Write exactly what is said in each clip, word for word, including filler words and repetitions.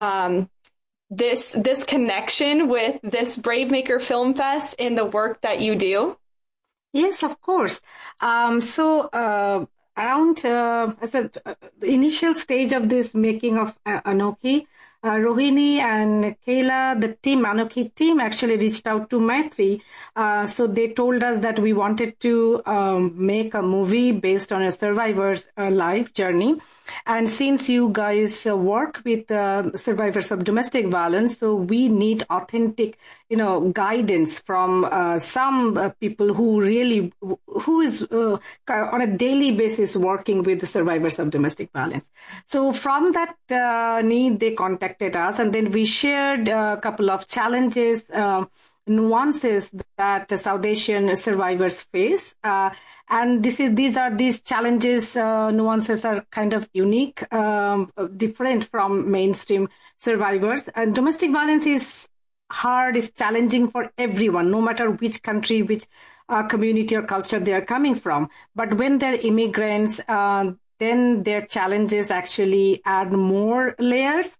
um, this this connection with this Bravemaker Film Fest and the work that you do? Yes, of course. Um, so uh, around uh, as a uh, the initial stage of this making of uh, Anokhi, uh, Rohini and Kayla, the team, Anokhi team, actually reached out to Maitri. Uh, so they told us that we wanted to um, make a movie based on a survivor's uh, life journey. And since you guys uh, work with uh, survivors of domestic violence, so we need authentic, you know, guidance from uh, some uh, people who really, who is uh, on a daily basis working with the survivors of domestic violence. So from that uh, need, they contacted us, and then we shared a couple of challenges, uh, nuances that South Asian survivors face, uh, and this is these are these challenges, uh, nuances are kind of unique, um, different from mainstream survivors. And domestic violence is hard, is challenging for everyone, no matter which country, which uh, community or culture they are coming from. But when they're immigrants, uh, then their challenges actually add more layers.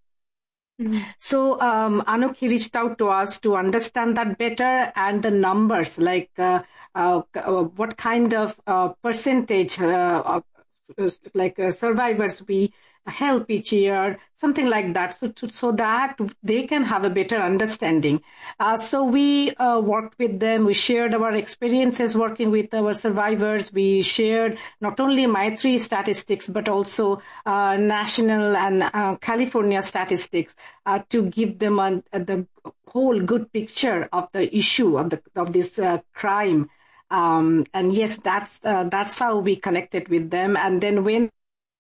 So um, Anokhi reached out to us to understand that better, and the numbers, like uh, uh, uh, what kind of uh, percentage, uh, of, like uh, survivors we help each year, something like that, so to, so that they can have a better understanding. Uh, so we uh, worked with them. We shared our experiences working with our survivors. We shared not only Maitri statistics, but also uh, national and uh, California statistics uh, to give them a, a, the whole good picture of the issue of the of this uh, crime. Um, and yes, that's uh, that's how we connected with them. And then when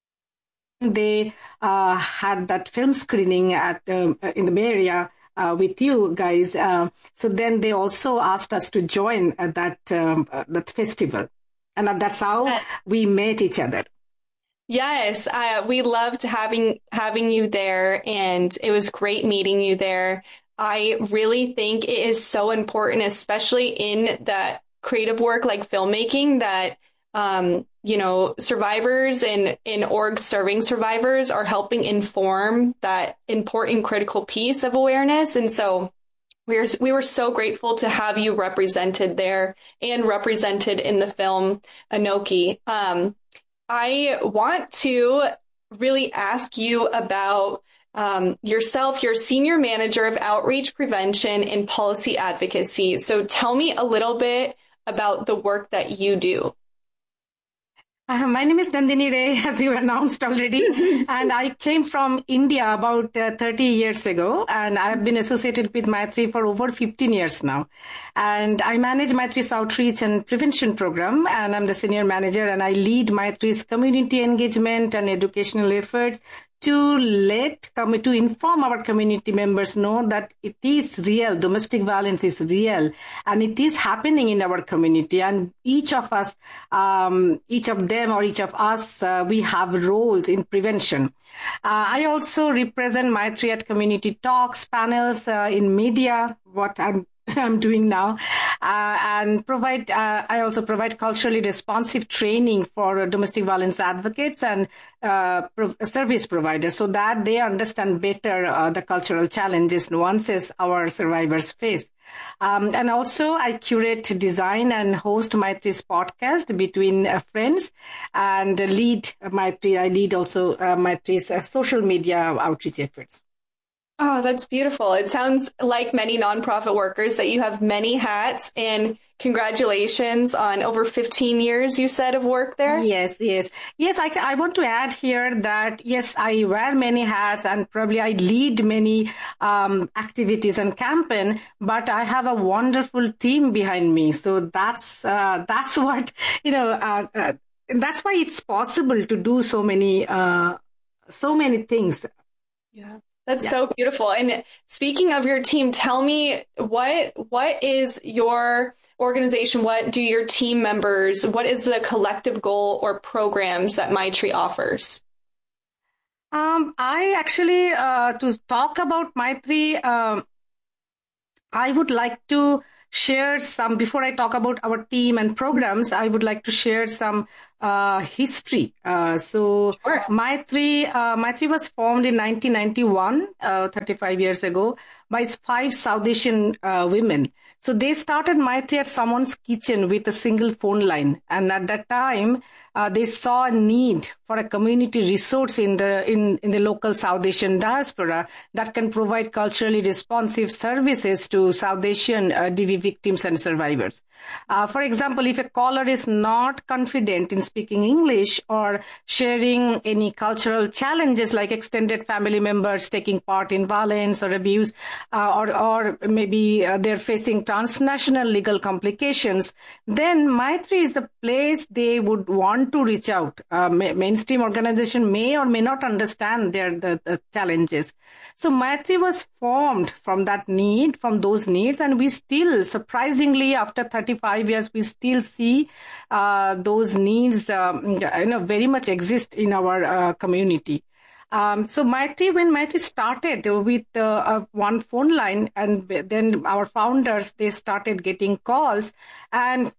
they uh, had that film screening at the, in the Bay Area uh, with you guys, uh, so then they also asked us to join at that um, uh, that festival, and that's how we met each other. Yes, uh, we loved having having you there, and it was great meeting you there. I really think it is so important, especially in that creative work like filmmaking, that um, you know, survivors and in orgs serving survivors are helping inform that important critical piece of awareness. And so we were, we were so grateful to have you represented there and represented in the film Anokhi. Um, I want to really ask you about um, yourself. You're Senior Manager of Outreach Prevention and Policy Advocacy. So tell me a little bit about the work that you do. Uh, my name is Nandini Ray, as you announced already, and I came from India about uh, thirty years ago, and I've been associated with Maitri for over fifteen years now. And I manage Maitri's outreach and prevention program, and I'm the senior manager, and I lead Maitri's community engagement and educational efforts to let, to inform our community members know that it is real, domestic violence is real, and it is happening in our community. And each of us, um, each of them or each of us, uh, we have roles in prevention. Uh, I also represent Maitri at community talks, panels, uh, in media, what I'm I'm doing now, uh, and provide. Uh, I also provide culturally responsive training for domestic violence advocates and uh, pro- service providers, so that they understand better uh, the cultural challenges, nuances our survivors face. Um, and also, I curate, design, and host Maitri's podcast Between uh, Friends, and lead Maitri. I lead also uh, Maitri's uh, social media outreach efforts. Oh, that's beautiful. It sounds like many nonprofit workers that you have many hats, and congratulations on over fifteen years, you said, of work there. Yes, yes. Yes, I, I want to add here that, yes, I wear many hats and probably I lead many um, activities and campaign, but I have a wonderful team behind me. So that's, uh, that's what, you know, uh, uh, that's why it's possible to do so many, uh, so many things. Yeah. That's yeah. so beautiful. And speaking of your team, tell me what what is your organization? What do your team members, what is the collective goal or programs that Maitri offers? Um, I actually, uh, to talk about Maitri, um, I would like to share some, before I talk about our team and programs, I would like to share some uh, history. Uh, so Sure. Maitri, uh, Maitri was formed in nineteen ninety-one, uh, thirty-five years ago, by five South Asian uh, women. So they started Maitri at someone's kitchen with a single phone line. And at that time, uh, they saw a need for a community resource in the in, in the local South Asian diaspora that can provide culturally responsive services to South Asian uh, D V victims and survivors. Uh, for example, if a caller is not confident in speaking English or sharing any cultural challenges like extended family members taking part in violence or abuse, uh, or, or maybe uh, they're facing transnational legal complications, then Maitri is the place they would want to reach out. Uh, ma- mainstream organization may or may not understand their the, the challenges. So Maitri was formed from that need, from those needs, and we still, surprisingly, after thirty-five years, we still see uh, those needs um, you know, very much exist in our uh, community. Um, so Maitri, when Maitri started with uh, uh, one phone line, and then our founders, they started getting calls, and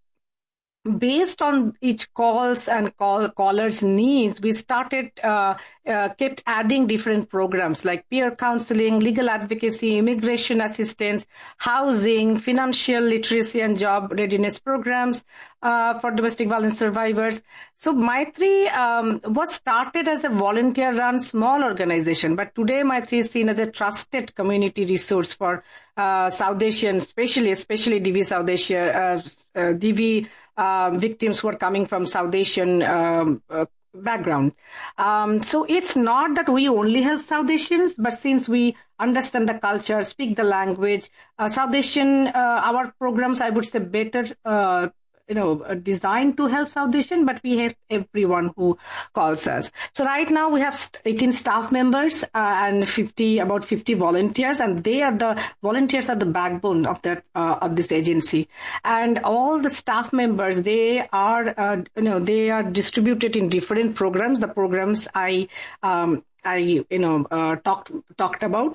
based on each calls and call callers' needs, we started uh, uh, kept adding different programs like peer counseling, legal advocacy, immigration assistance, housing, financial literacy and job readiness programs uh, for domestic violence survivors. So Maitri um, was started as a volunteer-run small organization, but today Maitri is seen as a trusted community resource for uh, South Asian, especially especially D V South Asia, uh, uh, D V. Uh, victims who are coming from South Asian um, uh, background. Um, so it's not that we only help South Asians, but since we understand the culture, speak the language, uh, South Asian, uh, our programs, I would say, better uh, you know, designed to help South Asian, but we help everyone who calls us. So right now we have eighteen staff members uh, and fifty, about fifty volunteers, and they are the volunteers are the backbone of that uh, of this agency. And all the staff members, they are uh, you know they are distributed in different programs. The programs I um, I you know uh, talked talked about.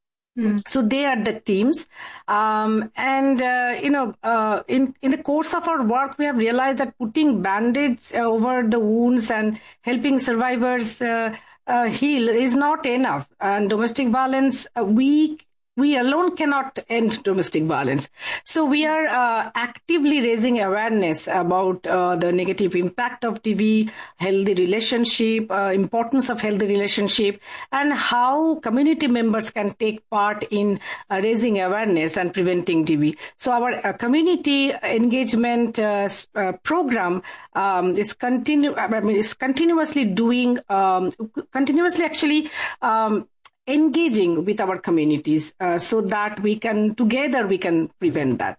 So they are the teams. Um, and, uh, you know, uh, in, in the course of our work, we have realized that putting band-aids uh, over the wounds and helping survivors uh, uh, heal is not enough. And domestic violence, uh, we We alone cannot end domestic violence. So we are uh, actively raising awareness about uh, the negative impact of D V, healthy relationship, uh, importance of healthy relationship, and how community members can take part in uh, raising awareness and preventing D V. So our uh, community engagement uh, uh, program um, is continu- I mean, is continuously doing, um, continuously actually. Um, engaging with our communities uh, so that we can, together we can prevent that.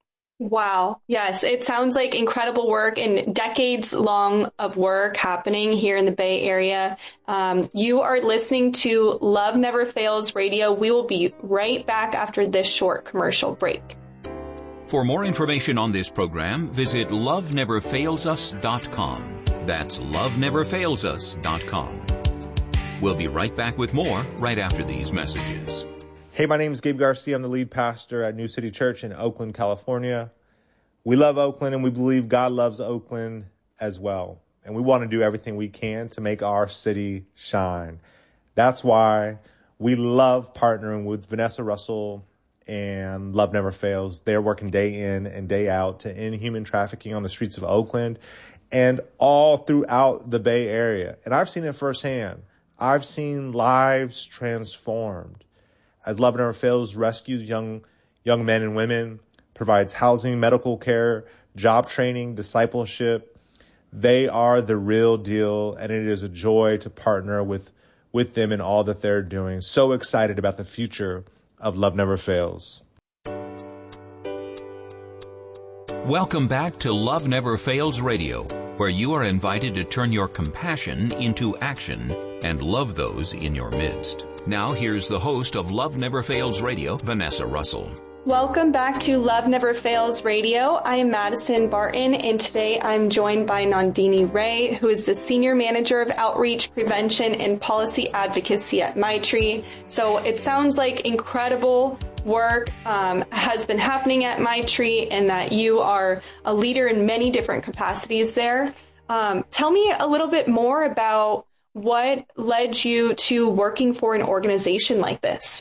Wow. Yes. It sounds like incredible work and decades long of work happening here in the Bay Area. Um, you are listening to Love Never Fails Radio. We will be right back after this short commercial break. For more information on this program, visit love never fails us dot com. That's love never fails us dot com. We'll be right back with more right after these messages. Hey, my name is Gabe Garcia. I'm the lead pastor at New City Church in Oakland, California. We love Oakland, and we believe God loves Oakland as well. And we want to do everything we can to make our city shine. That's why we love partnering with Vanessa Russell and Love Never Fails. They're working day in and day out to end human trafficking on the streets of Oakland and all throughout the Bay Area. And I've seen it firsthand. I've seen lives transformed as Love Never Fails rescues young young men and women, provides housing, medical care, job training, discipleship. They are the real deal, and it is a joy to partner with, with them in all that they're doing. So excited about the future of Love Never Fails. Welcome back to Love Never Fails Radio, where you are invited to turn your compassion into action and love those in your midst. Now here's the host of Love Never Fails Radio, Vanessa Russell. Welcome back to Love Never Fails Radio. I am Madison Barton, and today I'm joined by Nandini Ray, who is the Senior Manager of Outreach, Prevention, and Policy Advocacy at Maitri. So it sounds like incredible work um, has been happening at Maitri, and that you are a leader in many different capacities there. Um, tell me a little bit more about what led you to working for an organization like this.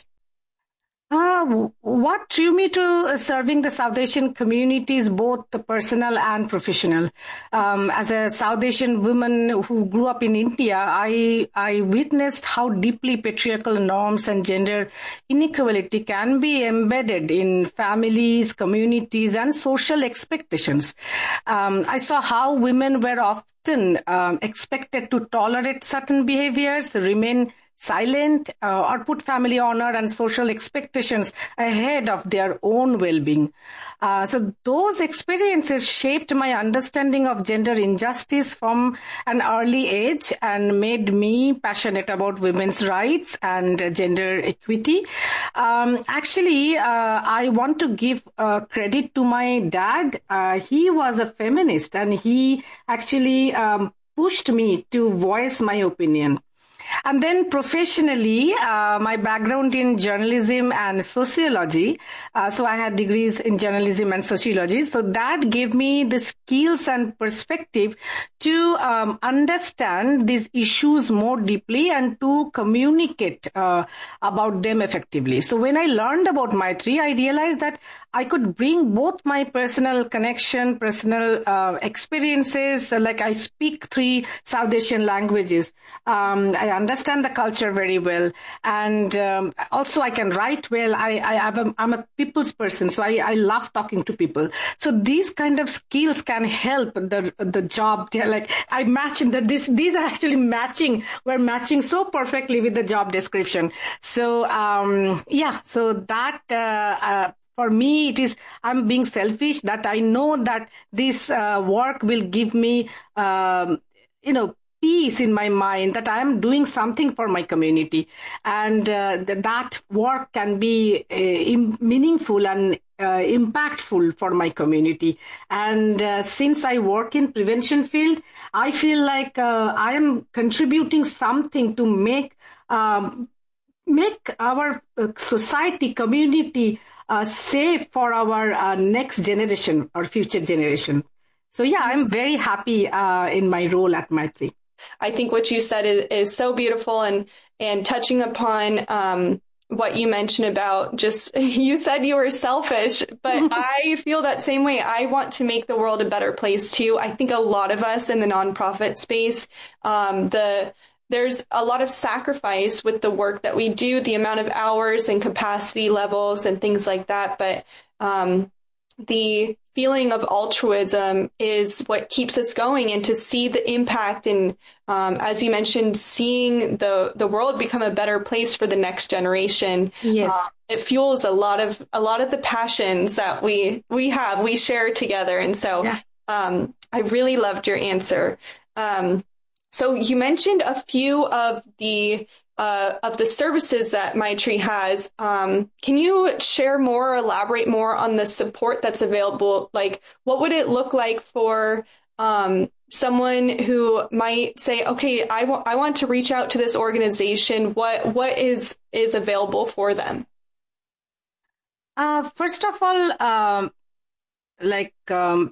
Uh, what drew me to serving the South Asian communities, both the personal and professional? Um, as a South Asian woman who grew up in India, I I witnessed how deeply patriarchal norms and gender inequality can be embedded in families, communities, and social expectations. Um, I saw how women were often um, expected to tolerate certain behaviors, remain silent, uh, or put family honor and social expectations ahead of their own well-being. Uh, so those experiences shaped my understanding of gender injustice from an early age and made me passionate about women's rights and uh, gender equity. Um, actually, uh, I want to give uh, credit to my dad. Uh, he was a feminist, and he actually um, pushed me to voice my opinion. And then professionally, uh, my background in journalism and sociology, uh, so I had degrees in journalism and sociology, so that gave me the skills and perspective to um, understand these issues more deeply and to communicate uh, about them effectively. So when I learned about Maitri, I realized that I could bring both my personal connection, personal uh, experiences, like I speak three South Asian languages. Um, I understand the culture very well. And um, also I can write well. I, I have a, I'm a people's person, so I, I love talking to people. So these kind of skills can help the the job. Like I match, the, this, these are actually matching. We're matching so perfectly with the job description. So um, yeah, so that... Uh, uh, For me, it is, I'm being selfish that I know that this uh, work will give me, um, you know, peace in my mind that I am doing something for my community. And uh, th- that work can be uh, meaningful and uh, impactful for my community. And uh, since I work in prevention field, I feel like uh, I am contributing something to make um, make our uh, society, community uh, safe for our uh, next generation or future generation. So yeah, I'm very happy uh, in my role at Maitri. I think what you said is, is so beautiful, and, and touching upon um, what you mentioned about just, you said you were selfish, but I feel that same way. I want to make the world a better place too. I think a lot of us in the nonprofit space, um, the There's a lot of sacrifice with the work that we do, the amount of hours and capacity levels and things like that. But um, the feeling of altruism is what keeps us going, and to see the impact and, um, as you mentioned, seeing the, the world become a better place for the next generation. Yes. Uh, it fuels a lot of a lot of the passions that we we have, we share together. And so yeah. um, I really loved your answer. Um, So you mentioned a few of the uh, of the services that Maitri has. Um, can you share more or elaborate more on the support that's available? Like, what would it look like for um, someone who might say, "Okay, I want I want to reach out to this organization." What what is is available for them? Uh, first of all, um, like. Um,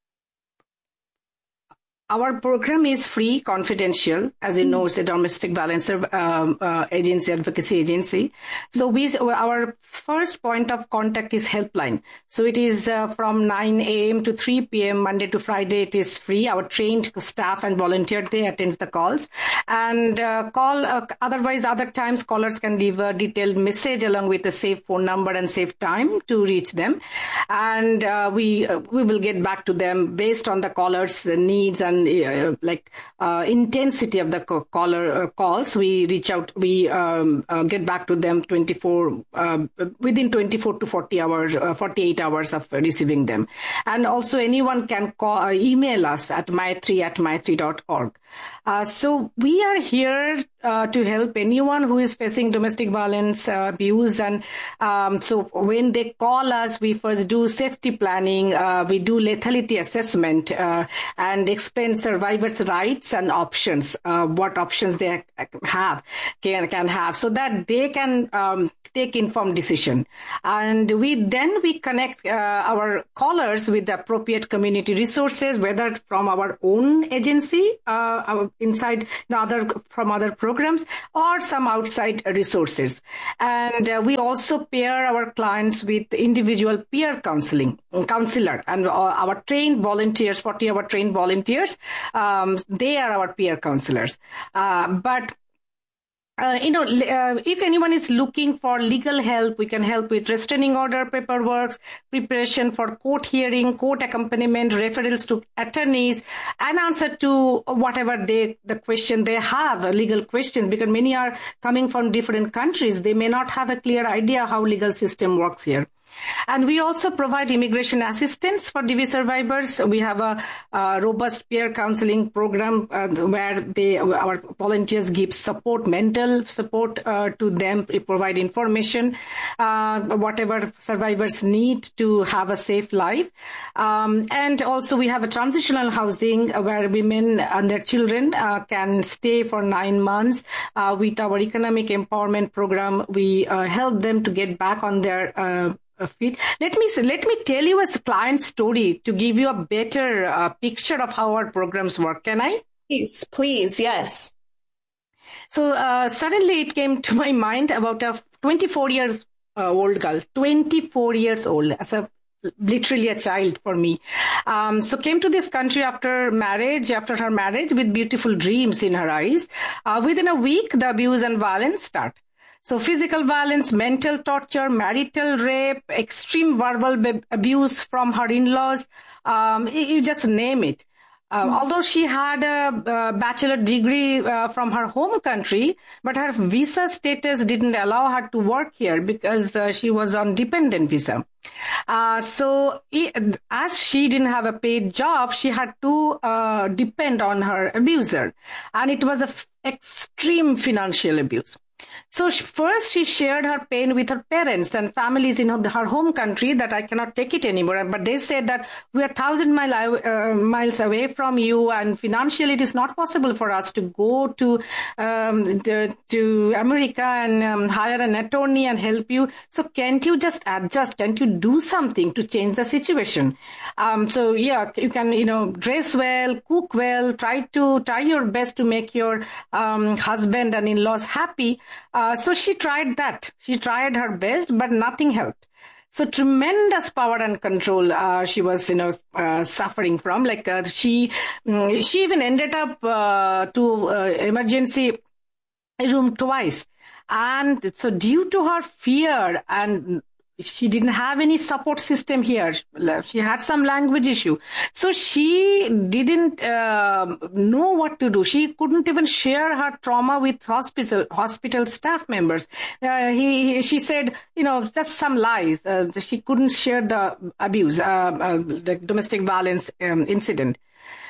Our program is free, confidential. As you know, it's a domestic violence um, uh, agency, advocacy agency. So we, our first point of contact is helpline. So it is uh, from nine a.m. to three p.m. Monday to Friday. It is free. Our trained staff and volunteer, they attend the calls. And uh, call, uh, otherwise, other times callers can leave a detailed message along with a safe phone number and safe time to reach them. And uh, we uh, we will get back to them based on the caller's needs and Uh, like uh, intensity of the caller uh, calls. We reach out, we um, uh, get back to them twenty-four uh, within twenty-four to forty hours, uh, forty-eight hours of receiving them. And also anyone can call, uh, email us at maitri at maitri dot org. Uh, so we are here uh, to help anyone who is facing domestic violence, uh, abuse. And um, so when they call us, we first do safety planning. Uh, we do lethality assessment uh, and explain explain survivors' rights and options, uh, what options they have, can, can have, so that they can um, take informed decision. And we then we connect uh, our callers with the appropriate community resources, whether from our own agency, uh, our inside the other, from other programs, or some outside resources. And uh, we also pair our clients with individual peer counseling, counselor, and uh, our trained volunteers, forty hour trained volunteers, um, they are our peer counselors. Uh, but Uh, you know, uh, if anyone is looking for legal help, we can help with restraining order paperwork, preparation for court hearing, court accompaniment, referrals to attorneys, and answer to whatever they, the question they have, legal questions, because many are coming from different countries. They may not have a clear idea how legal system works here. And we also provide immigration assistance for D V survivors. We have a, a robust peer counseling program uh, where they, our volunteers give support, mental support uh, to them, provide information, uh, whatever survivors need to have a safe life. Um, and also we have a transitional housing where women and their children uh, can stay for nine months. Uh, with our economic empowerment program, we uh, help them to get back on their uh, feet. Let me let me tell you a client story to give you a better uh, picture of how our programs work. Can I? Please, please, yes. So uh, suddenly it came to my mind about a twenty-four years uh, old girl, twenty-four years old, as a literally a child for me. Um, so came to this country after marriage, after her marriage, with beautiful dreams in her eyes. Uh, within a week, the abuse and violence start. So physical violence, mental torture, marital rape, extreme verbal b- abuse from her in-laws, um, you, you just name it. Uh, mm-hmm. Although she had a, a bachelor degree uh, from her home country, but her visa status didn't allow her to work here because uh, she was on dependent visa. Uh, so it, as she didn't have a paid job, she had to uh, depend on her abuser. And it was an f- extreme financial abuse. So she, first she shared her pain with her parents and families in her home country that I cannot take it anymore. But they said that we are thousand mile, uh, miles away from you, and financially it is not possible for us to go to um, the, to America and um, hire an attorney and help you. So can't you just adjust? Can't you do something to change the situation? Um, so yeah, you can, you know, dress well, cook well, try to try your best to make your um, husband and in-laws happy. Uh, so she tried that. She tried her best, but nothing helped. So tremendous power and control uh, she was, you know, uh, suffering from. Like uh, she, um, she even ended up uh, to uh, emergency room twice. And so due to her fear, and she didn't have any support system here. She had some language issue. So she didn't uh, know what to do. She couldn't even share her trauma with hospital hospital staff members. Uh, he, she said, you know, just some lies. Uh, she couldn't share the abuse, uh, uh, the domestic violence um, incident.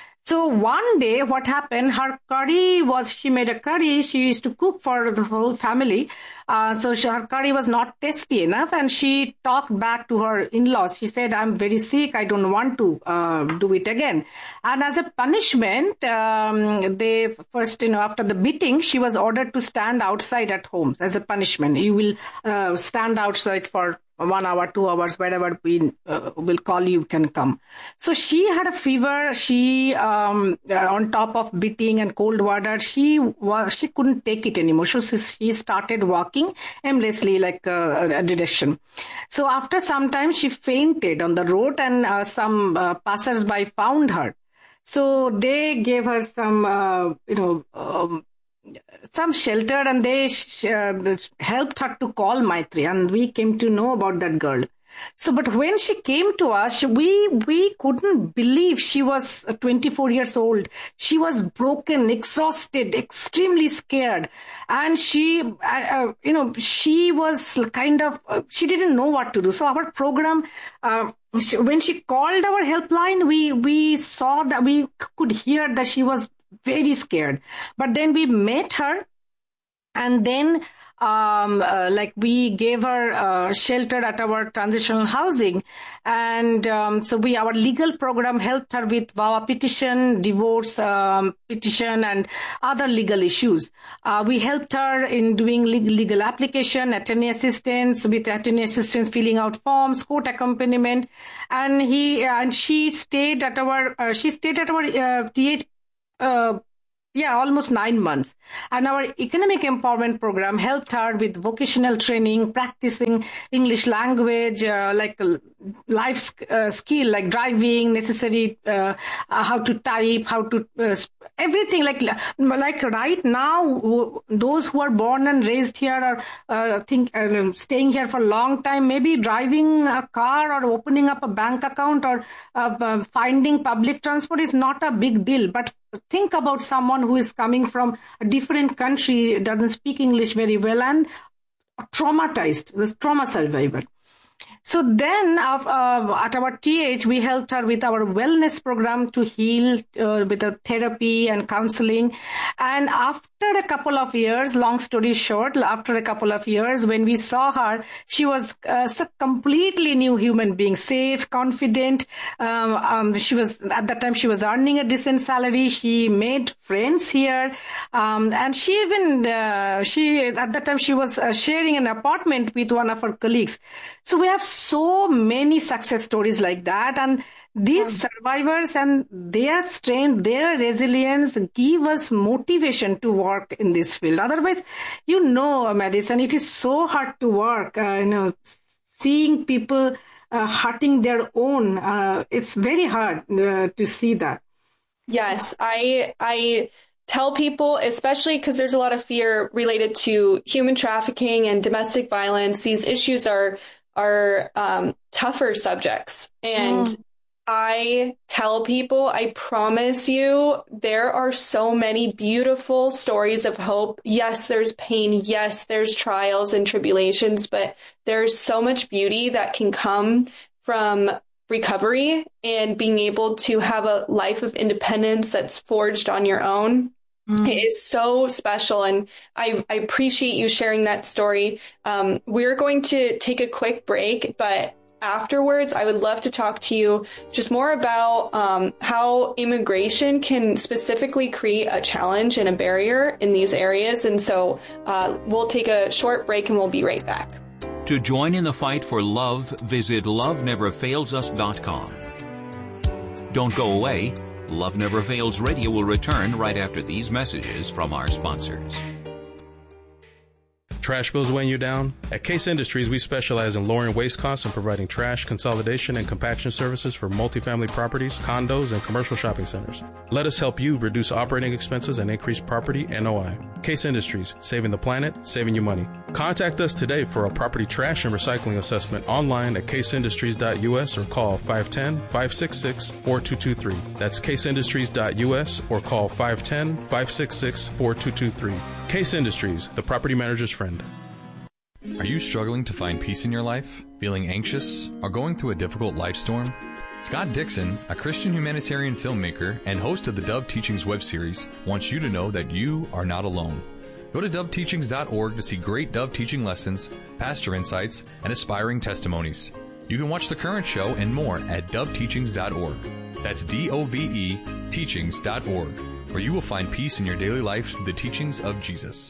So one day what happened, her curry was, she made a curry, she used to cook for the whole family. Uh, so she, her curry was not tasty enough, and she talked back to her in-laws. She said, I'm very sick, I don't want to uh, do it again. And as a punishment, um, they first, you know, after the beating, she was ordered to stand outside at home as a punishment. You will uh, stand outside for one hour, two hours, wherever we uh, will call you can come. So she had a fever. She, um, on top of beating and cold water, she was, she couldn't take it anymore. So she started walking aimlessly like uh, a direction. So after some time, she fainted on the road, and uh, some uh, passersby found her. So they gave her some, uh, you know, um, some shelter, and they sh- uh, helped her to call Maitri, and we came to know about that girl. So, but when she came to us, we we couldn't believe she was twenty-four years old. She was broken, exhausted, extremely scared, and she, uh, uh, you know, she was kind of, uh, she didn't know what to do. So our program, uh, she, when she called our helpline, we we saw that, we could hear that she was very scared. But then we met her, and then Um, uh, like we gave her uh, shelter at our transitional housing. And um, so we, our legal program helped her with V A W A petition, divorce um, petition, and other legal issues. Uh, we helped her in doing legal application, attorney assistance, with attorney assistance filling out forms, court accompaniment. And he and she stayed at our, uh, she stayed at our uh, T H uh, Yeah, almost nine months. And our economic empowerment program helped her with vocational training, practicing English language, uh, like life uh, skill, like driving, necessary, uh, uh, how to type, how to, uh, everything. Like, like right now, those who are born and raised here are, uh, think, uh, staying here for a long time, maybe driving a car or opening up a bank account or uh, finding public transport is not a big deal. But think about someone who is coming from a different country, doesn't speak English very well, and traumatized, this trauma survivor. So then uh, uh, at our T H, we helped her with our wellness program to heal uh, with the therapy and counseling. And after a couple of years, long story short, after a couple of years, when we saw her, she was uh, a completely new human being, safe, confident. Um, um, she was, at that time, she was earning a decent salary. She made friends here. Um, and she even, uh, she, at that time, she was uh, sharing an apartment with one of her colleagues. So we have so many success stories like that, and these yeah. survivors and their strength, their resilience give us motivation to work in this field. Otherwise, you know, Madison, it is so hard to work. Uh, you know, seeing people uh, hurting their own, uh, it's very hard uh, to see that. Yes, I I tell people, especially because there's a lot of fear related to human trafficking and domestic violence. These issues are are um, tougher subjects. And mm. I tell people, I promise you, there are so many beautiful stories of hope. Yes, there's pain. Yes, there's trials and tribulations, but there's so much beauty that can come from recovery and being able to have a life of independence that's forged on your own. Mm. It is so special, and I, I appreciate you sharing that story. Um, we're going to take a quick break, but afterwards, I would love to talk to you just more about um, how immigration can specifically create a challenge and a barrier in these areas. And so uh, we'll take a short break and we'll be right back. To join in the fight for love, visit love never fails us dot com. Don't go away. Love Never Fails Radio will return right after these messages from our sponsors. Trash bills weighing you down? At Case Industries, we specialize in lowering waste costs and providing trash consolidation and compaction services for multifamily properties, condos, and commercial shopping centers. Let us help you reduce operating expenses and increase property N O I. Case Industries, saving the planet, saving you money. Contact us today for a property trash and recycling assessment online at case industries dot u s or call five one zero, five six six, four two two three. That's case industries dot u s or call five one zero, five six six, four two two three. Case Industries, the property manager's friend. Are you struggling to find peace in your life? Feeling anxious? Or going through a difficult life storm? Scott Dixon, a Christian humanitarian filmmaker and host of the Dove Teachings web series, wants you to know that you are not alone. Go to dove teachings dot org to see great Dove teaching lessons, pastor insights, and aspiring testimonies. You can watch the current show and more at dove teachings dot org. That's D O V E teachings dot org, where you will find peace in your daily life through the teachings of Jesus.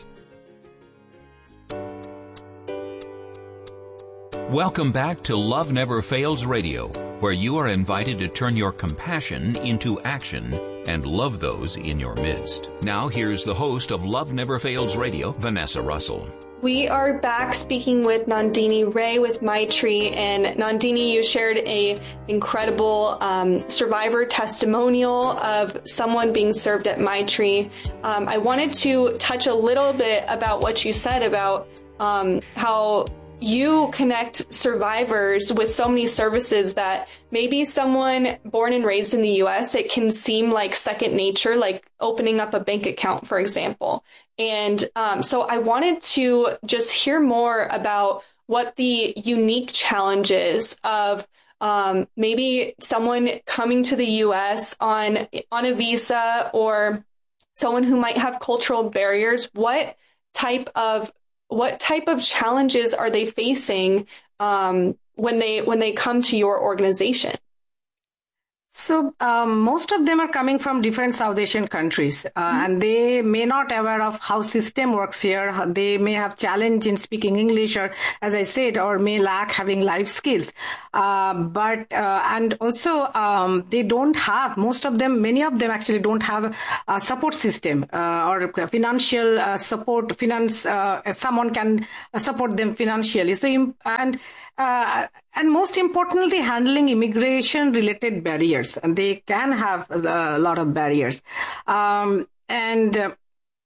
Welcome back to Love Never Fails Radio, where you are invited to turn your compassion into action and love those in your midst. Now here's the host of Love Never Fails Radio, Vanessa Russell. We are back speaking with Nandini Ray with Maitri, and Nandini, you shared a incredible um, survivor testimonial of someone being served at Maitri. Um, I wanted to touch a little bit about what you said about um, how you connect survivors with so many services that maybe someone born and raised in the U S, it can seem like second nature, like opening up a bank account, for example. And um, so I wanted to just hear more about what the unique challenges of um, maybe someone coming to the U S on on a visa, or someone who might have cultural barriers. What type of what type of challenges are they facing um, when they when they come to your organization? So um, most of them are coming from different South Asian countries, uh, mm-hmm. and they may not aware of how system works here. They may have challenge in speaking English, or as I said, or may lack having life skills. Uh, but uh, and also um, they don't have, most of them, many of them actually don't have a support system uh, or financial uh, support. Finance uh, someone can support them financially. So and uh, and most importantly, handling immigration-related barriers. And they can have a lot of barriers. Um, and uh,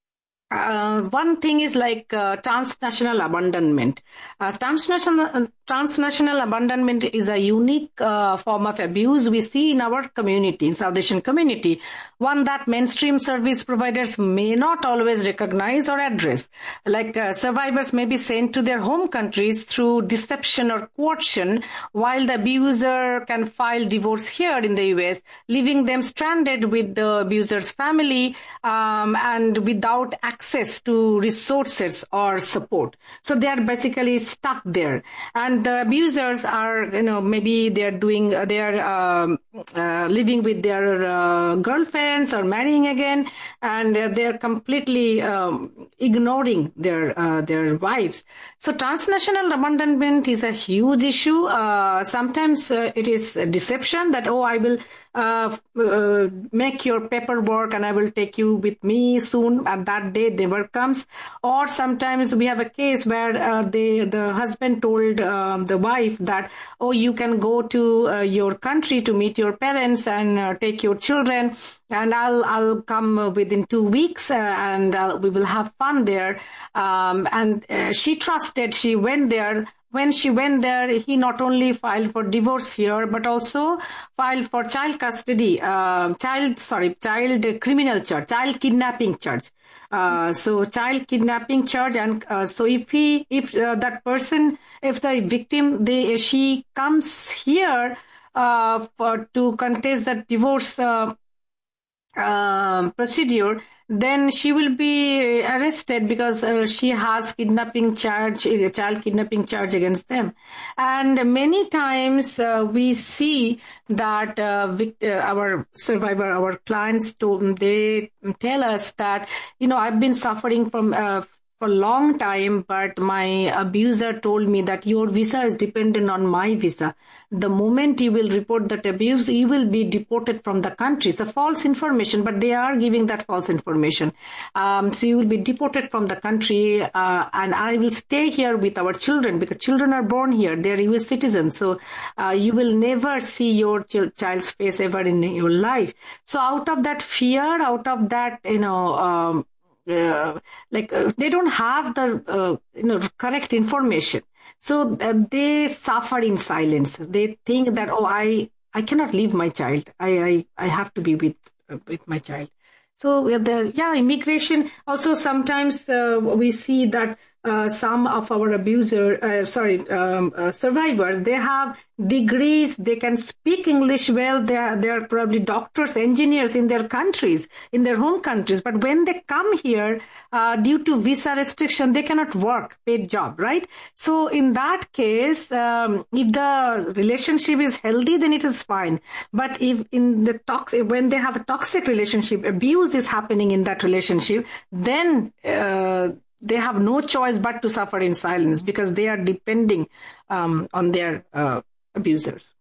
uh, one thing is like uh, transnational abandonment. Uh, transnational, uh, transnational abandonment is a unique uh, form of abuse we see in our community, in South Asian community, one that mainstream service providers may not always recognize or address. Like uh, survivors may be sent to their home countries through deception or coercion, while the abuser can file divorce here in the U S, leaving them stranded with the abuser's family um, and without access to resources or support. So they are basically stuck there. And the abusers are, you know, maybe they're doing, they're um, uh, living with their uh, girlfriends or marrying again, and uh, they're completely um, ignoring their uh, their wives. So transnational abandonment is a huge issue. Uh, sometimes uh, it is a deception that, oh, I will uh, uh, make your paperwork and I will take you with me soon, and that day never comes. Or sometimes we have a case where uh, they, the husband told um, the wife that, oh, you can go to uh, your country to meet your parents and uh, take your children, and I'll I'll come uh, within two weeks uh, and uh, we will have fun there. Um, and uh, she trusted. She went there. When she went there, he not only filed for divorce here, but also filed for child custody, uh, child, sorry, child criminal charge, child kidnapping charge. Uh, so child kidnapping charge. And uh, so if he, if uh, that person, if the victim, they, she comes here uh, for, to contest the divorce uh, uh, procedure, then she will be arrested because uh, she has kidnapping charge, child kidnapping charge against them. And many times uh, we see that uh, vict- uh, our survivor, our clients, to, they tell us that, you know, I've been suffering from uh, for a long time, but my abuser told me that your visa is dependent on my visa. The moment you will report that abuse, you will be deported from the country. It's a false information, but they are giving that false information. Um, so you will be deported from the country, uh, and I will stay here with our children because children are born here. They're U S citizens. So uh, you will never see your ch- child's face ever in your life. So out of that fear, out of that, you know, um, Uh, like uh, they don't have the uh, you know correct information, so uh, they suffer in silence. They think that, oh, I I cannot leave my child. I I, I have to be with uh, with my child. So the yeah immigration also sometimes uh, we see that uh, some of our abuser uh, sorry um, uh, survivors, they have degrees, they can speak English well, they are, they are probably doctors, engineers in their countries, in their home countries. But when they come here, uh, due to visa restriction, they cannot work, paid job, right? So in that case, um, if the relationship is healthy, then it is fine. But if in the toxic, when they have a toxic relationship, abuse is happening in that relationship, then uh, they have no choice but to suffer in silence because they are depending um, on their uh, abusers.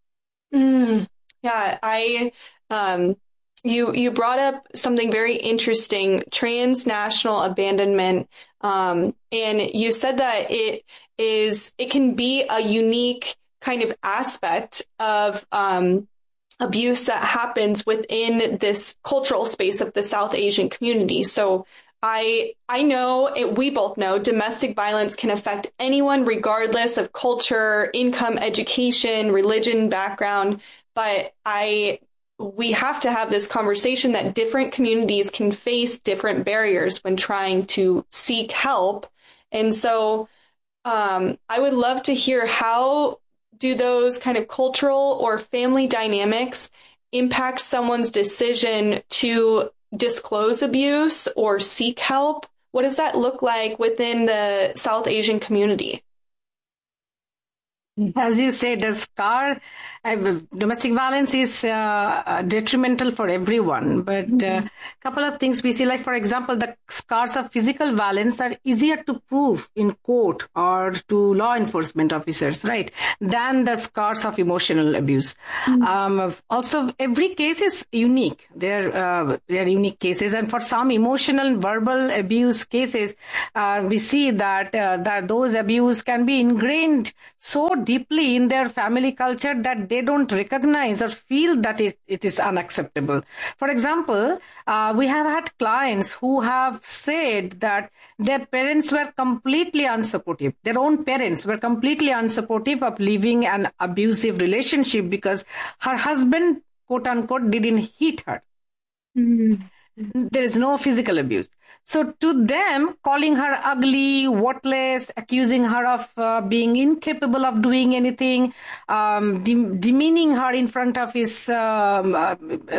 Mm, yeah, I um, you you brought up something very interesting: transnational abandonment, um, and you said that it is it can be a unique kind of aspect of um, abuse that happens within this cultural space of the South Asian community. So I I know, it, we both know, domestic violence can affect anyone regardless of culture, income, education, religion, background. But I we have to have this conversation that different communities can face different barriers when trying to seek help. And so um, I would love to hear, how do those kind of cultural or family dynamics impact someone's decision to disclose abuse or seek help what does that look like within the South Asian community? As you said, the scar, uh, domestic violence is uh, detrimental for everyone. But a mm-hmm. uh, couple of things we see, like, for example, the scars of physical violence are easier to prove in court or to law enforcement officers, right, than the scars of emotional abuse. Mm-hmm. Um, also, every case is unique. They're, uh, they're unique cases. And for some emotional, verbal abuse cases, uh, we see that, uh, that those abuse can be ingrained so deeply in their family culture that they don't recognize or feel that it, it is unacceptable. For example, uh, we have had clients who have said that their parents were completely unsupportive. Their own parents were completely unsupportive of living an abusive relationship because her husband, quote unquote, didn't hit her. Mm-hmm. There is no physical abuse. So to them, calling her ugly, worthless, accusing her of uh, being incapable of doing anything, um, de- demeaning her in front of his um, uh,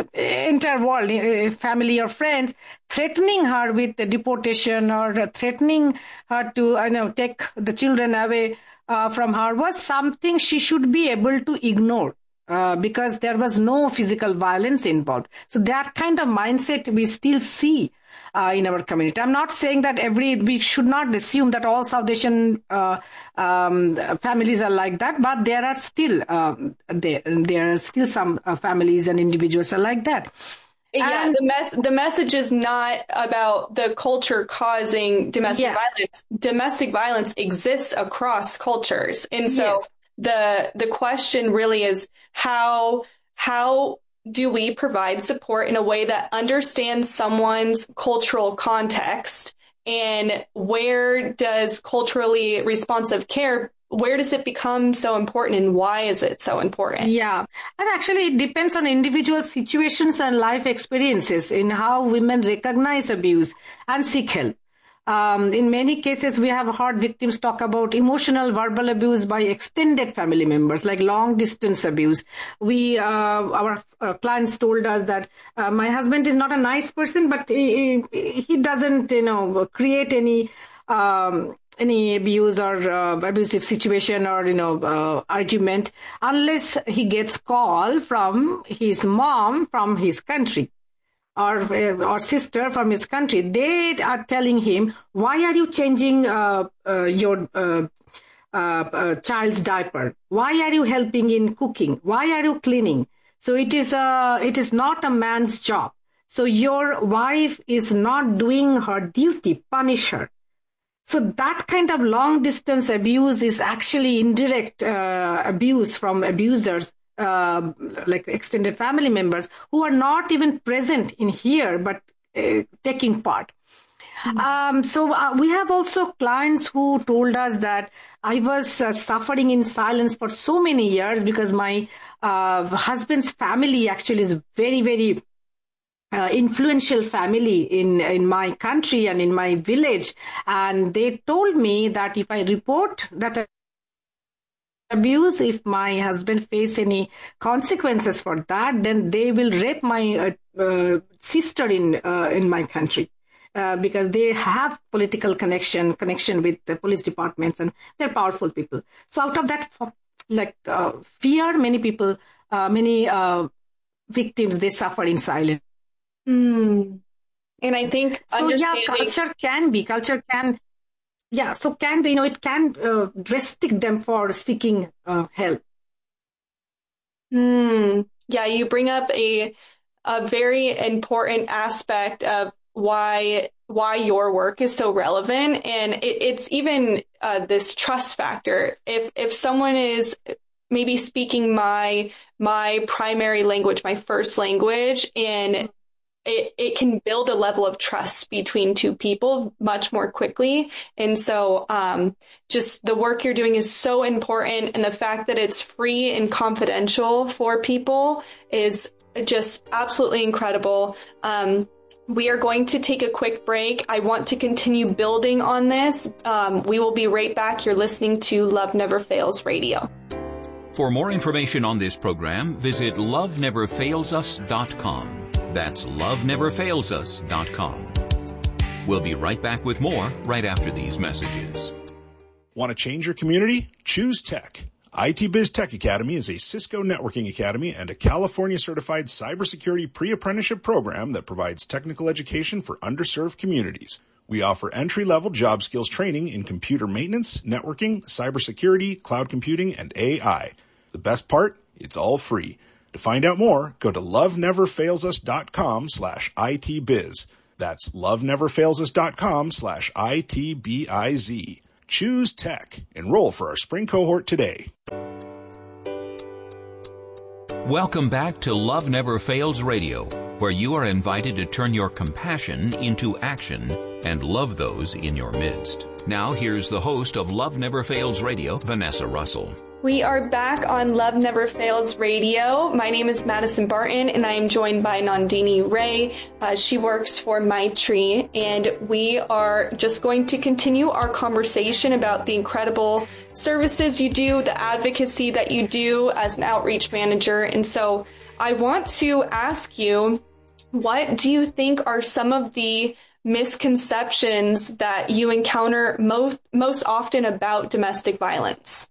entire world, uh, family or friends, threatening her with deportation or threatening her to, you know, take the children away uh, from her was something she should be able to ignore. Uh, because there was no physical violence involved. So that kind of mindset we still see uh, in our community. I'm not saying that every, we should not assume that all South Asian uh, um, families are like that, but there are still, uh, there, there are still some uh, families and individuals are like that. Yeah, and the mess. The message is not about the culture causing domestic yeah. violence. Domestic violence exists across cultures. And so yes. The the question really is how how do we provide support in a way that understands someone's cultural context, and where does culturally responsive care, where does it become so important, and why is it so important? Yeah, and actually it depends on individual situations and life experiences in how women recognize abuse and seek help. Um, in many cases, we have heard victims talk about emotional verbal abuse by extended family members, like long distance abuse. We, uh, our uh, clients told us that uh, my husband is not a nice person, but he, he doesn't, you know, create any, um, any abuse or uh, abusive situation or, you know, uh, argument unless he gets call from his mom from his country. Or, or sister from his country. They are telling him, why are you changing uh, uh, your uh, uh, uh, child's diaper? Why are you helping in cooking? Why are you cleaning? So it is a, it is not a man's job. So your wife is not doing her duty. Punish her. So that kind of long distance abuse is actually indirect uh, abuse from abusers. Uh, like extended family members who are not even present in here, but uh, taking part. Mm-hmm. Um, so uh, we have also clients who told us that I was uh, suffering in silence for so many years because my uh, husband's family actually is very, very Uh, influential family in, in my country and in my village. And they told me that if I report that abuse, if my husband face any consequences for that, then they will rape my uh, uh, sister in uh, in my country uh, because they have political connection connection with the police departments and they're powerful people. So out of that, like uh, fear, many people, uh, many uh, victims, they suffer in silence. Mm. And I think so. Yeah, culture can be culture can. Yeah, so can be, you know, it can uh, restrict them for seeking uh, help. Hmm. Yeah, you bring up a a very important aspect of why why your work is so relevant, and it, it's even uh, this trust factor. If if someone is maybe speaking my my primary language, my first language, and It, it can build a level of trust between two people much more quickly. And so um, just the work you're doing is so important. And the fact that it's free and confidential for people is just absolutely incredible. Um, we are going to take a quick break. I want to continue building on this. Um, we will be right back. You're listening to Love Never Fails Radio. For more information on this program, visit love never fails us dot com. That's love never fails us dot com. We'll be right back with more right after these messages. Want to change your community? Choose Tech. I T Biz Tech Academy is a Cisco networking academy and a California-certified cybersecurity pre-apprenticeship program that provides technical education for underserved communities. We offer entry-level job skills training in computer maintenance, networking, cybersecurity, cloud computing, and A I. The best part? It's all free. To find out more, go to loveneverfailsus.com slash ITBiz. That's loveneverfailsus.com slash ITBIZ. Choose Tech. Enroll for our spring cohort today. Welcome back to Love Never Fails Radio, where you are invited to turn your compassion into action and love those in your midst. Now here's the host of Love Never Fails Radio, Vanessa Russell. We are back on Love Never Fails Radio. My name is Madison Barton, and I am joined by Nandini Ray. Uh, she works for Maitri, and we are just going to continue our conversation about the incredible services you do, the advocacy that you do as an outreach manager. And so I want to ask you, what do you think are some of the misconceptions that you encounter most, most often about domestic violence?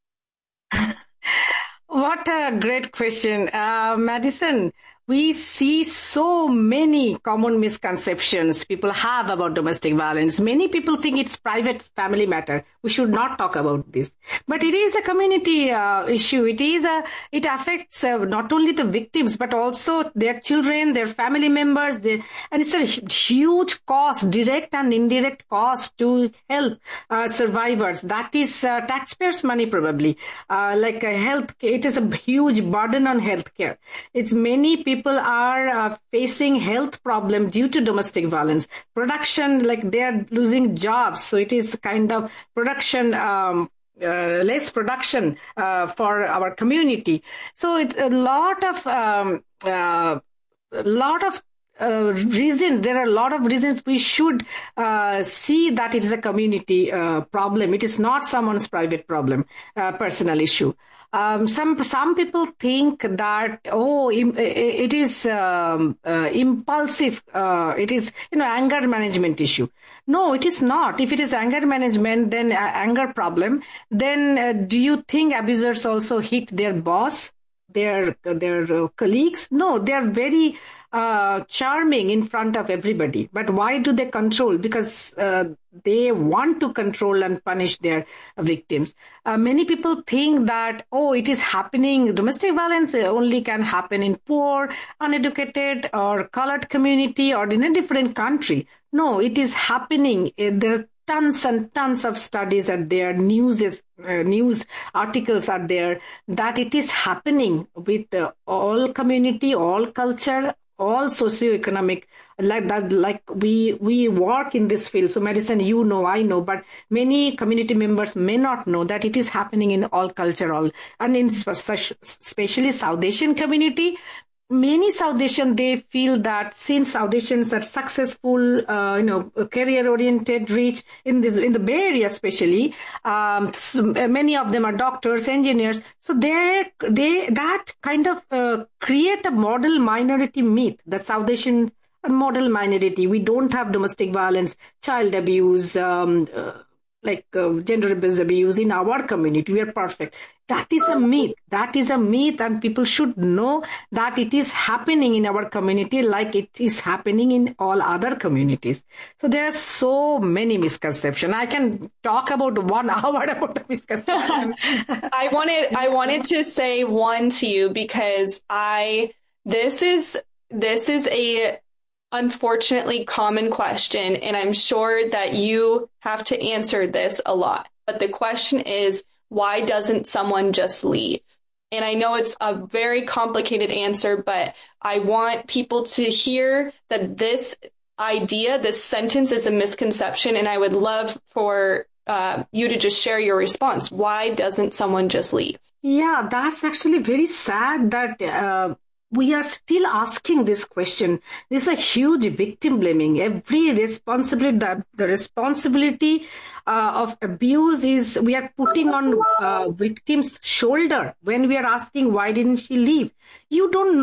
What a great question. Uh, Madison, we see so many common misconceptions people have about domestic violence. Many people think it's private family matter. We should not talk about this. But it is a community uh, issue. It is a, it affects uh, not only the victims, but also their children, their family members. Their, and it's a huge cost, direct and indirect cost to help uh, survivors. That is uh, taxpayers' money probably. Uh, like uh, health, it is a huge burden on healthcare. It's many people People are uh, facing health problems due to domestic violence. Production, like they are losing jobs. So it is kind of production, um, uh, less production uh, for our community. So it's a lot of, um, uh, a lot of Uh, reasons. There are a lot of reasons we should uh, see that it is a community uh, problem. It is not someone's private problem, uh, personal issue. Um, some some people think that, oh, it is um, uh, impulsive. Uh, it is, you know, anger management issue. No, it is not. If it is anger management, then uh, anger problem, then uh, do you think abusers also hit their boss, their their uh, colleagues? No, they are very uh, charming in front of everybody. But why do they control? Because uh, they want to control and punish their victims. Uh, many people think that, oh, it is happening. Domestic violence only can happen in poor, uneducated, or colored community, or in a different country. No, it is happening. There are tons and tons of studies are there, news is, uh, news articles are there, that it is happening with uh, all community, all culture, all socioeconomic, like that, like we we work in this field. So Madison, you know, I know, but many community members may not know that it is happening in all cultural, and in especially South Asian community. Many South Asians, they feel that since South Asians are successful, uh, you know, career-oriented, rich in this, in the Bay Area especially, um, so many of them are doctors, engineers. So they, they, that kind of uh, create a model minority myth that South Asian model minority. We don't have domestic violence, child abuse, um, uh, like uh, gender-based abuse in our community. We are perfect. That is a myth. That is a myth, and people should know that it is happening in our community like it is happening in all other communities. So there are so many misconceptions. I can talk about one hour about the misconception. I wanted, I wanted to say one to you because I, this is, this is a unfortunately common question, and I'm sure that you have to answer this a lot. But the question is, why doesn't someone just leave? And I know it's a very complicated answer, but I want people to hear that this idea, this sentence is a misconception, and I would love for uh, you to just share your response. Why doesn't someone just leave? Yeah, that's actually very sad that uh, we are still asking this question. This is a huge victim blaming. Every responsibility, the, the responsibility uh, of abuse is we are putting on uh, victim's shoulder when we are asking, why didn't she leave? You don't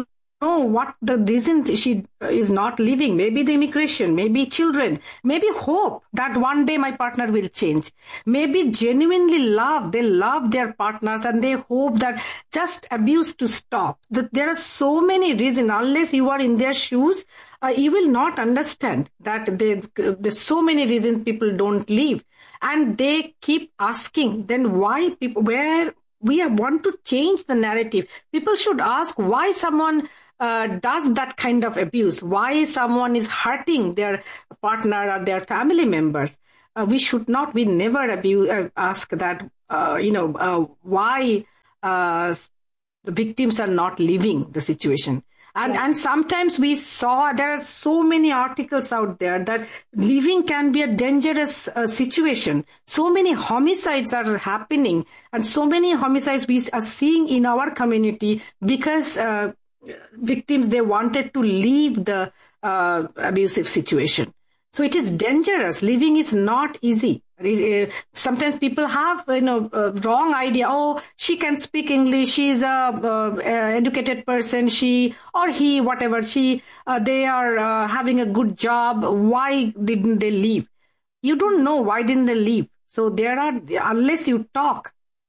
know what the reason she is not leaving. Maybe the immigration, maybe children, maybe hope that one day my partner will change. Maybe genuinely love. They love their partners and they hope that just abuse to stop. That there are so many reasons. Unless you are in their shoes, uh, you will not understand that they, there's so many reasons people don't leave. And they keep asking, then why people, where we want to change the narrative. People should ask why someone uh, does that kind of abuse, why someone is hurting their partner or their family members. Uh, we should not, we never abuse, uh, ask that, uh, you know, uh, why uh, the victims are not leaving the situation. And yeah. and sometimes we saw, there are so many articles out there that leaving can be a dangerous uh, situation. So many homicides are happening and so many homicides we are seeing in our community because uh, victims, they wanted to leave the uh, abusive situation. So it is dangerous. Living is not easy. Sometimes people have, you know, a wrong idea. Oh, she can speak English. She's a, a, a educated person. She or he, whatever. She, uh, they are uh, having a good job. Why didn't they leave? You don't know why didn't they leave. So there are, unless you talk.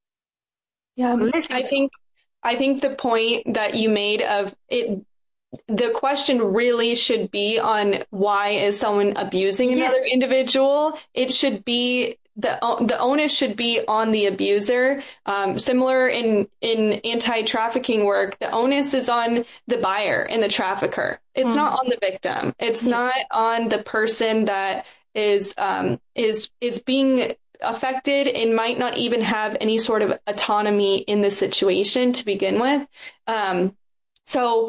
Yeah, unless you I think, I think the point that you made of it. The question really should be on why is someone abusing another yes. individual. It should be the the onus should be on the abuser. Um, similar in in anti-trafficking work, the onus is on the buyer and the trafficker. It's mm. not on the victim. It's yes. not on the person that is um, is is being affected and might not even have any sort of autonomy in the situation to begin with. Um, so.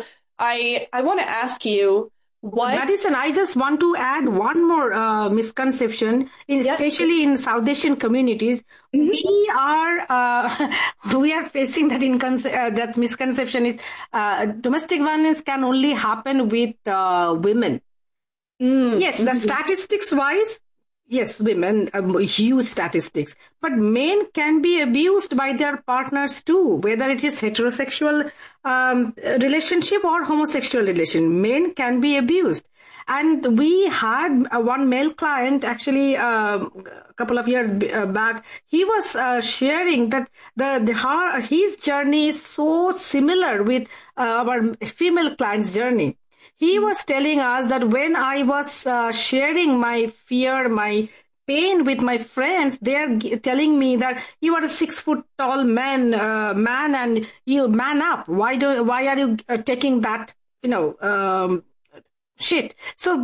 I I want to ask you what... Madison, I just want to add one more uh, misconception, especially yep. in South Asian communities. Mm-hmm. We are uh, we are facing that inconce- uh, that misconception is uh, domestic violence can only happen with uh, women. Mm-hmm. Yes, the statistics wise, yes, women, um, huge statistics. But men can be abused by their partners too, whether it is heterosexual um, relationship or homosexual relation. Men can be abused. And we had uh, one male client actually uh, a couple of years b- uh, back. He was uh, sharing that the, the her, his journey is so similar with uh, our female client's journey. He was telling us that when I was uh, sharing my fear, my pain with my friends, they're g- telling me that you are a six foot tall man, uh, man, and you man up. Why do? Why are you uh, taking that? You know, um, shit. So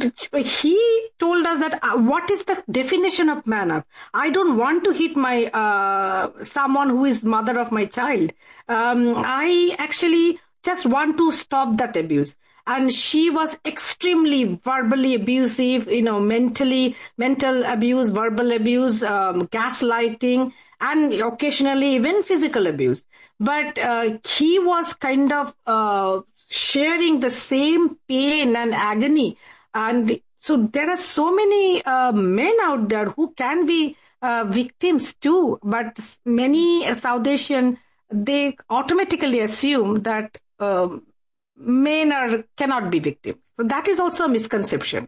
he told us that uh, what is the definition of man up? I don't want to hit my uh, someone who is mother of my child. Um, I actually just want to stop that abuse. And she was extremely verbally abusive, you know, mentally, mental abuse, verbal abuse, um, gaslighting, and occasionally even physical abuse. But uh, he was kind of uh, sharing the same pain and agony. And so there are so many uh, men out there who can be uh, victims too. But many South Asian, they automatically assume that um, men are cannot be victims. So that is also a misconception.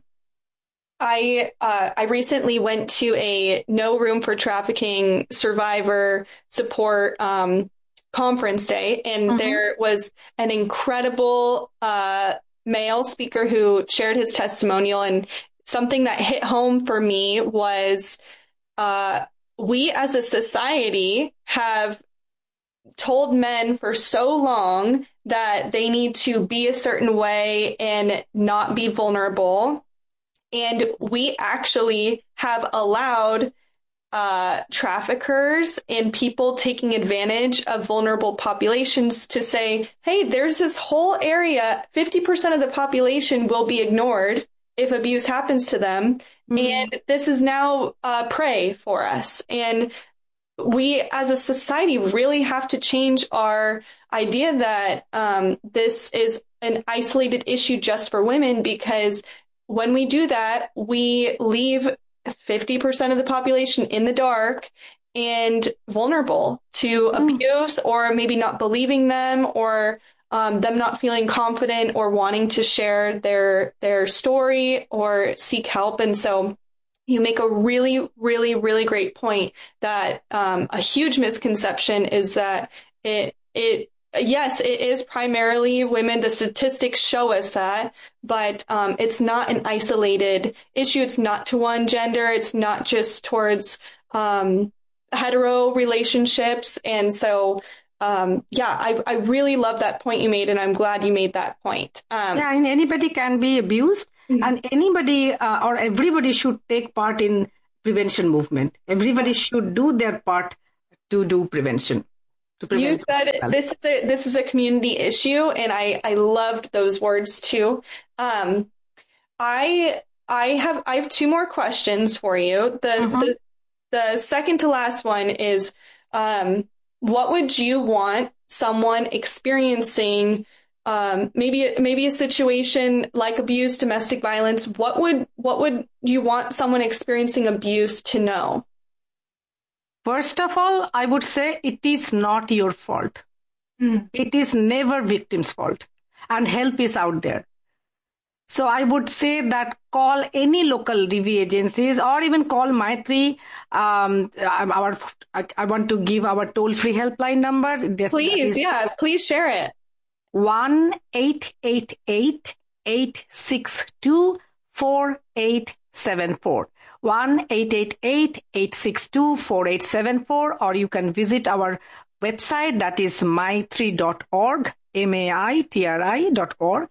I uh, I recently went to a No Room for Trafficking survivor support um, conference day, and mm-hmm. there was an incredible uh, male speaker who shared his testimonial. And something that hit home for me was uh, we as a society have told men for so long that they need to be a certain way and not be vulnerable. And we actually have allowed uh, traffickers and people taking advantage of vulnerable populations to say, hey, there's this whole area, fifty percent of the population will be ignored if abuse happens to them. Mm-hmm. And this is now uh, prey for us. And we as a society really have to change our idea that um, this is an isolated issue just for women, because when we do that, we leave fifty percent of the population in the dark and vulnerable to mm. abuse, or maybe not believing them, or um, them not feeling confident or wanting to share their their story or seek help. And so you make a really, really, really great point that um, a huge misconception is that it it yes, it is primarily women. The statistics show us that, but um, it's not an isolated issue. It's not to one gender. It's not just towards um, hetero relationships. And so, um, yeah, I, I really love that point you made, and I'm glad you made that point. Um, yeah, and anybody can be abused, mm-hmm. and anybody uh, or everybody should take part in prevention movement. Everybody should do their part to do prevention. You said this is a, this is a community issue, and I, I loved those words too. Um, I I have I have two more questions for you. The mm-hmm. the, the second to last one is, um, what would you want someone experiencing um, maybe maybe a situation like abuse, domestic violence? What would what would you want someone experiencing abuse to know? First of all, I would say it is not your fault. Mm. It is never victim's fault, and help is out there. So I would say that call any local D V agencies, or even call Maitri. Um, our, I, I want to give our toll-free helpline number. This, please, yeah, please share it. one eight eight eight, eight six two, four eight seven four. one eight eight eight, eight six two, four eight seven four, or you can visit our website, that is maitri dot org, M A I T R I dot org.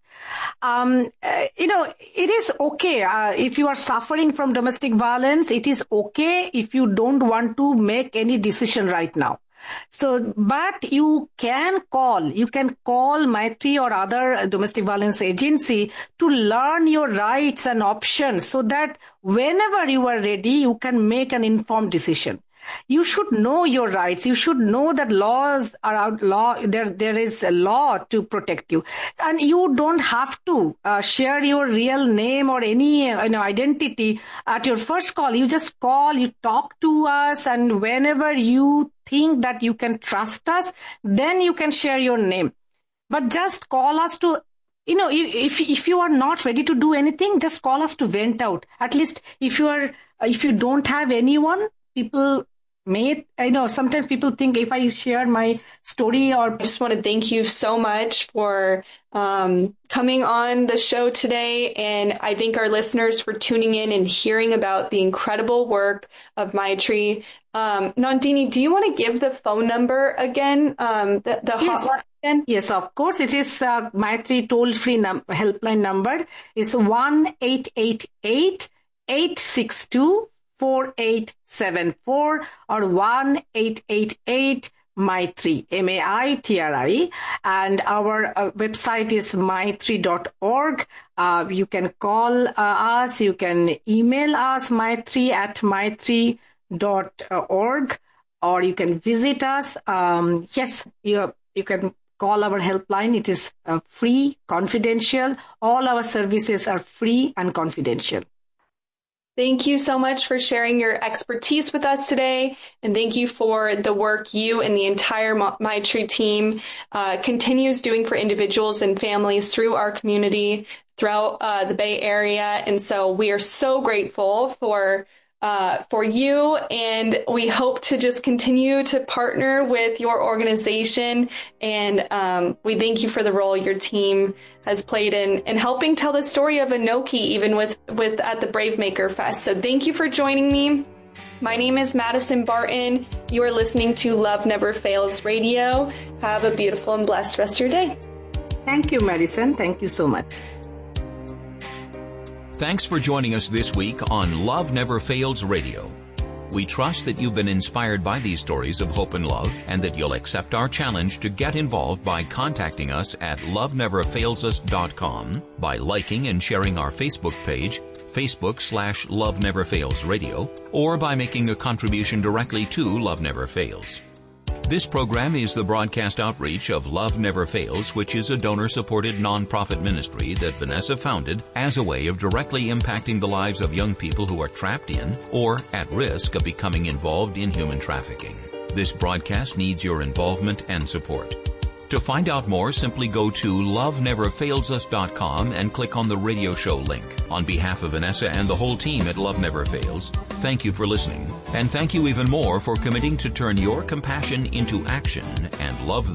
Um, uh, you know, it is okay uh, if you are suffering from domestic violence. It is okay if you don't want to make any decision right now. So, but you can call, you can call Maitri or other domestic violence agency to learn your rights and options, so that whenever you are ready, you can make an informed decision. You should know your rights. You should know that laws are out. Law there, there is a law to protect you, and you don't have to uh, share your real name or any uh, you know identity at your first call. You just call, you talk to us, and whenever you think that you can trust us, then you can share your name. But just call us to, you know, if if you are not ready to do anything, just call us to vent out. At least if you are, if you don't have anyone, people may, I know sometimes people think if I share my story or. I just want to thank you so much for um, coming on the show today. And I thank our listeners for tuning in and hearing about the incredible work of Maitri. Um, Nandini, do you want to give the phone number again? Um, the, the yes. hotline again? Yes, of course. It is uh, Maitri toll-free num- helpline number is one eight eight eight, eight six two, four eight seven four or one eight eight eight Maitri, M A I T R I, and our uh, website is maitri dot org. Uh, you can call uh, us, you can email us, maitri at maitri dot org, or you can visit us. Um, yes, you, you can call our helpline. It is uh, free, confidential. All our services are free and confidential. Thank you so much for sharing your expertise with us today. And thank you for the work you and the entire Maitri team uh, continues doing for individuals and families through our community, throughout uh, the Bay Area. And so we are so grateful for Uh, for you, and we hope to just continue to partner with your organization, and um, we thank you for the role your team has played in, in helping tell the story of Anoki, even with, with at the Brave Maker Fest. So thank you for joining me. My name is Madison Barton. You are listening to Love Never Fails Radio. Have a beautiful and blessed rest of your day. Thank you, Madison. Thank you so much. Thanks for joining us this week on Love Never Fails Radio. We trust that you've been inspired by these stories of hope and love, and that you'll accept our challenge to get involved by contacting us at love never fails us dot com, by liking and sharing our Facebook page, Facebook slash Love Never Fails Radio, or by making a contribution directly to Love Never Fails. This program is the broadcast outreach of Love Never Fails, which is a donor-supported nonprofit ministry that Vanessa founded as a way of directly impacting the lives of young people who are trapped in or at risk of becoming involved in human trafficking. This broadcast needs your involvement and support. To find out more, simply go to love never fails us dot com and click on the radio show link. On behalf of Vanessa and the whole team at Love Never Fails, thank you for listening. And thank you even more for committing to turn your compassion into action and love